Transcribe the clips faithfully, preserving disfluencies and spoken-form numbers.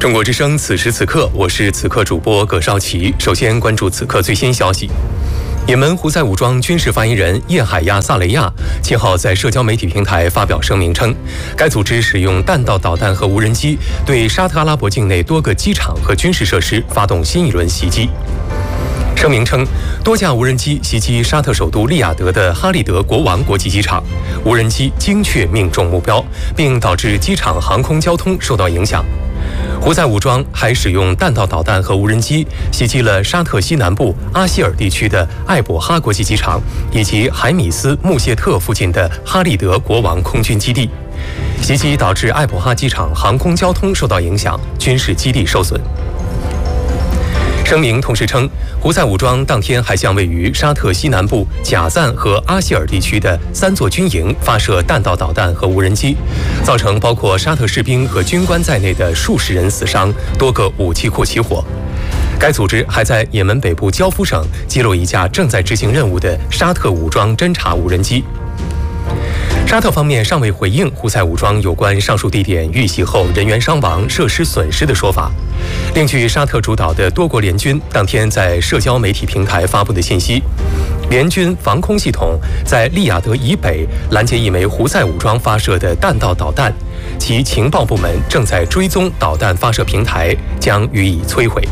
中国之声，此时此刻，我是此刻主播葛少奇。首先关注此刻最新消息。也门胡塞武装军事发言人叶海亚·萨雷亚七号在社交媒体平台发表声明称，该组织使用弹道导弹和无人机对沙特阿拉伯境内多个机场和军事设施发动新一轮袭击。声明称，多架无人机袭击沙特首都利雅得的哈利德国王国际机场，无人机精确命中目标，并导致机场航空交通受到影响。胡塞武装还使用弹道导弹和无人机袭击了沙特西南部阿希尔地区的艾伯哈国际机场，以及海米斯穆谢特附近的哈利德国王空军基地。袭击导致艾伯哈机场航空交通受到影响，军事基地受损。声明同时称，胡塞武装当天还向位于沙特西南部贾赞和阿希尔地区的三座军营发射弹道导弹和无人机，造成包括沙特士兵和军官在内的数十人死伤，多个武器库起火。该组织还在也门北部焦夫省击落一架正在执行任务的沙特武装侦察无人机。沙特方面尚未回应胡塞武装有关上述地点遇袭后人员伤亡、设施损失的说法。另据沙特主导的多国联军当天在社交媒体平台发布的信息，联军防空系统在利雅得以北拦截一枚胡塞武装发射的弹道导弹，其情报部门正在追踪导弹发射平台，将予以摧毁。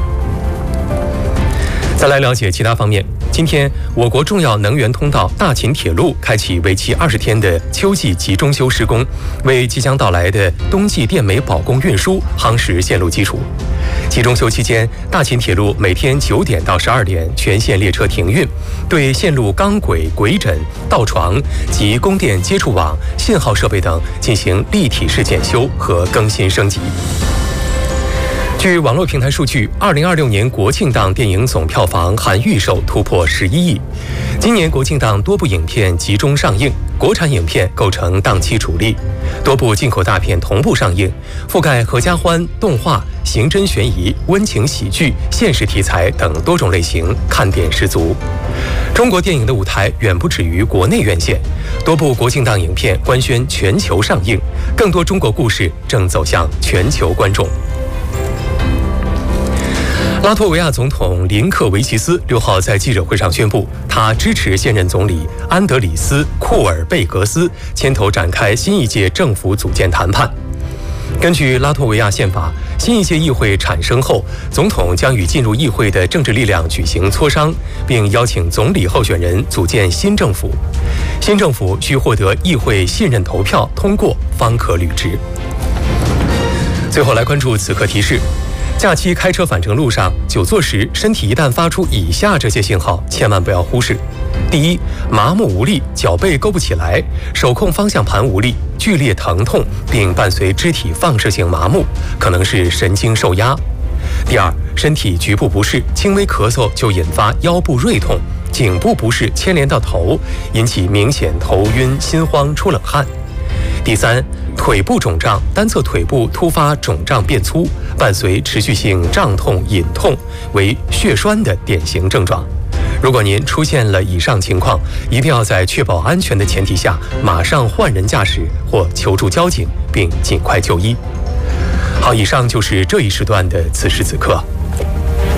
再来了解其他方面。今天，我国重要能源通道大秦铁路开启为期二十天的秋季集中修施工，为即将到来的冬季电煤保供运输夯实线路基础。集中修期间，大秦铁路每天九点到十二点全线列车停运，对线路钢轨、轨枕、道床及供电接触网、信号设备等进行立体式检修和更新升级。据网络平台数据，二零二六年国庆档电影总票房含预售突破十一亿。今年国庆档多部影片集中上映，国产影片构成档期主力，多部进口大片同步上映，覆盖合家欢、动画、刑侦悬疑、温情喜剧、现实题材等多种类型，看点十足。中国电影的舞台远不止于国内院线，多部国庆档影片官宣全球上映，更多中国故事正走向全球观众。拉脱维亚总统林克维奇斯六号在记者会上宣布，他支持现任总理安德里斯·库尔贝格斯牵头展开新一届政府组建谈判。根据拉脱维亚宪法，新一届议会产生后，总统将与进入议会的政治力量举行磋商，并邀请总理候选人组建新政府。新政府需获得议会信任投票通过方可履职。最后来关注此刻提示。假期开车返程路上，久坐时身体一旦发出以下这些信号，千万不要忽视。第一，麻木无力，脚背勾不起来，手控方向盘无力，剧烈疼痛，并伴随肢体放射性麻木，可能是神经受压。第二，身体局部不适，轻微咳嗽就引发腰部锐痛，颈部不适牵连到头，引起明显头晕、心慌、出冷汗。第三，腿部肿胀，单侧腿部突发肿胀变粗，伴随持续性胀痛、隐痛，为血栓的典型症状。如果您出现了以上情况，一定要在确保安全的前提下，马上换人驾驶或求助交警，并尽快就医。好，以上就是这一时段的此时此刻。